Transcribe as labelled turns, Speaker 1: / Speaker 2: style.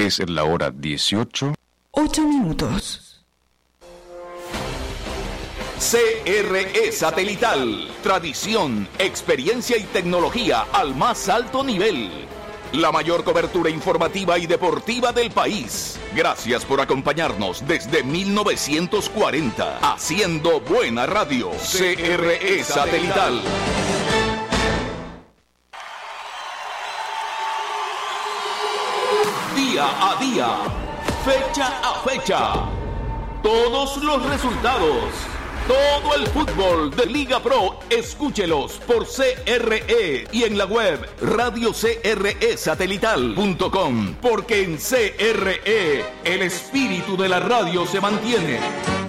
Speaker 1: Es la hora 18:08.
Speaker 2: CRE Satelital. Tradición, experiencia y tecnología al más alto nivel. La mayor cobertura informativa y deportiva del país. Gracias por acompañarnos desde 1940. Haciendo buena radio. CRE Satelital. Día a día. Fecha a fecha. Todos los resultados. Todo el fútbol de Liga Pro, escúchelos por CRE y en la web radiocresatelital.com, porque en CRE el espíritu de la radio se mantiene.